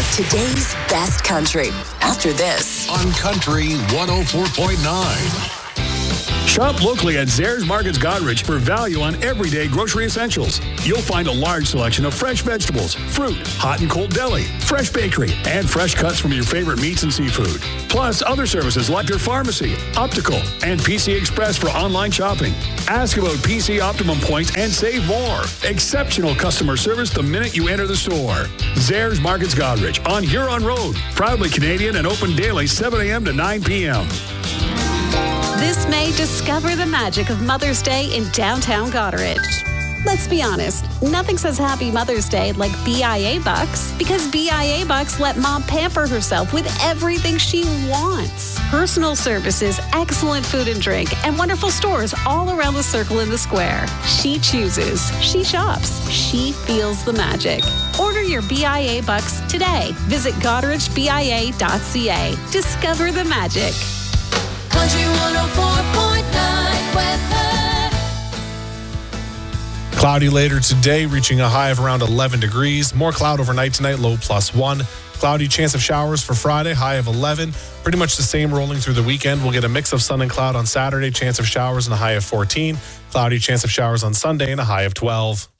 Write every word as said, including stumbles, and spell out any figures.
Today's best country. After this. On Country one oh four point nine. Shop locally at Zehrs Markets Goderich for value on everyday grocery essentials. You'll find a large selection of fresh vegetables, fruit, hot and cold deli, fresh bakery, and fresh cuts from your favorite meats and seafood. Plus other services like your pharmacy, optical, and P C Express for online shopping. Ask about P C Optimum points and save more. Exceptional customer service the minute you enter the store. Zehrs Markets Goderich on Huron Road. Proudly Canadian and open daily seven a.m. to nine p.m. This May, discover the magic of Mother's Day in downtown Goderich. Let's be honest, nothing says Happy Mother's Day like B I A Bucks, because B I A Bucks let mom pamper herself with everything she wants. Personal services, excellent food and drink, and wonderful stores all around the circle in the square. She chooses, she shops, she feels the magic. Order your B I A Bucks today. Visit goderich b i a dot c a. Discover the magic. Country one oh four point nine weather. Cloudy later today, reaching a high of around eleven degrees. More cloud overnight tonight, low plus one. Cloudy, chance of showers for Friday, high of eleven. Pretty much the same rolling through the weekend. We'll get a mix of sun and cloud on Saturday, chance of showers and a high of fourteen. Cloudy, chance of showers on Sunday and a high of twelve.